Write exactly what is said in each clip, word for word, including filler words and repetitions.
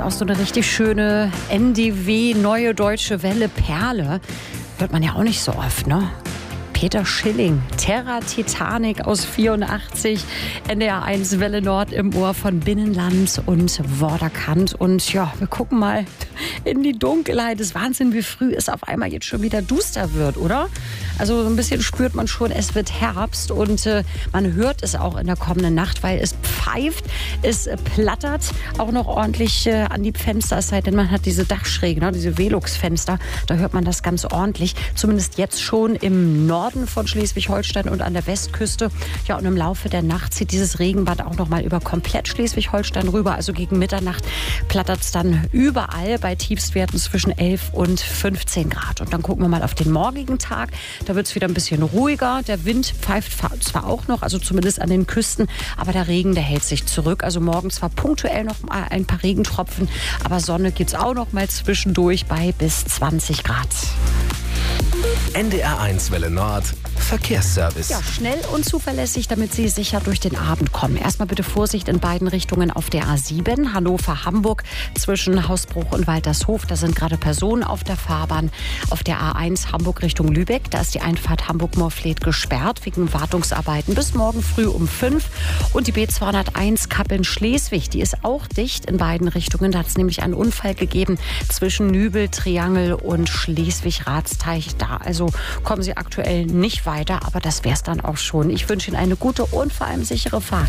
auch so eine richtig schöne N D W, Neue Deutsche Welle Perle. Hört man ja auch nicht so oft, ne? Peter Schilling, Terra Titanic aus vierundachtzig, N D R eins Welle Nord im Ohr von Binnenland und Vorderkant. Und ja, wir gucken mal in die Dunkelheit. Es ist Wahnsinn, wie früh es auf einmal jetzt schon wieder duster wird, oder? Also so ein bisschen spürt man schon, es wird Herbst und äh, man hört es auch in der kommenden Nacht, weil es pfeift, es plattert auch noch ordentlich äh, an die Fenster, es sei denn, man hat diese Dachschrägen, ne, diese Velux-Fenster, da hört man das ganz ordentlich. Zumindest jetzt schon im Norden von Schleswig-Holstein und an der Westküste. Ja, und im Laufe der Nacht zieht dieses Regenbad auch noch mal über komplett Schleswig-Holstein rüber. Also gegen Mitternacht plattert es dann überall bei Tiefstwerten zwischen elf und fünfzehn Grad. Und dann gucken wir mal auf den morgigen Tag. Da wird es wieder ein bisschen ruhiger. Der Wind pfeift zwar auch noch, also zumindest an den Küsten, aber der Regen, der hält sich zurück. Also morgen zwar punktuell noch mal ein paar Regentropfen, aber Sonne gibt es auch noch mal zwischendurch bei bis zwanzig Grad. N D R eins Welle Nord Verkehrsservice. Ja, schnell und zuverlässig, damit Sie sicher durch den Abend kommen. Erstmal bitte Vorsicht in beiden Richtungen auf der A sieben, Hannover-Hamburg, zwischen Hausbruch und Waltershof. Da sind gerade Personen auf der Fahrbahn. Auf der A eins Hamburg Richtung Lübeck, da ist die Einfahrt Hamburg-Morfleet gesperrt wegen Wartungsarbeiten bis morgen früh um fünf. Und die B zweihunderteins Kappeln-Schleswig, die ist auch dicht in beiden Richtungen. Da hat es nämlich einen Unfall gegeben zwischen Nübel, Triangel und Schleswig-Ratsteich. Da also kommen Sie aktuell nicht weiter, aber das wäre es dann auch schon. Ich wünsche Ihnen eine gute und vor allem sichere Fahrt.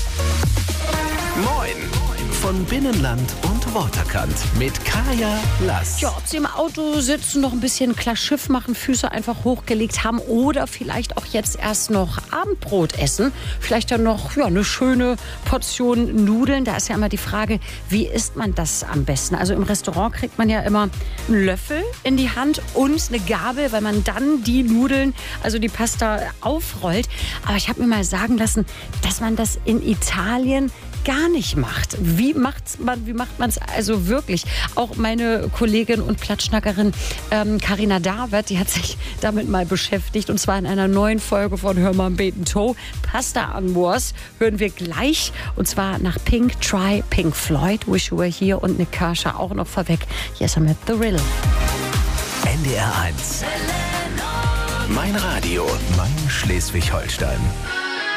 Moin von Binnenland und Waterkant mit Kaya Lass. Ja, ob Sie im Auto sitzen, noch ein bisschen klar Schiff machen, Füße einfach hochgelegt haben oder vielleicht auch jetzt erst noch Abendbrot essen. Vielleicht dann noch ja, eine schöne Portion Nudeln. Da ist ja immer die Frage, wie isst man das am besten? Also im Restaurant kriegt man ja immer einen Löffel in die Hand und eine Gabel, weil man dann die Nudeln, also die Pasta aufrollt. Aber ich habe mir mal sagen lassen, dass man das in Italien gar nicht macht. Wie macht's man, wie macht man es also wirklich? Auch meine Kollegin und Plattschnackerin ähm, Carina David, die hat sich damit mal beschäftigt und zwar in einer neuen Folge von Hör mal Beten To. Pasta an Wars hören wir gleich und zwar nach Pink, Try Pink Floyd, Wish You Were Here und Nick Kershaw auch noch vorweg. Hier ist er mit The Riddle. N D R eins. Mein Radio, mein Schleswig-Holstein.